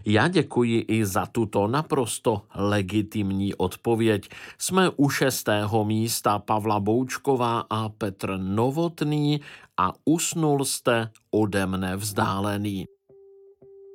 Já děkuji i za tuto naprosto legitimní odpověď. Jsme u 6. místa Pavla Boučková a Petr Novotný a usnul jste ode mne vzdálený.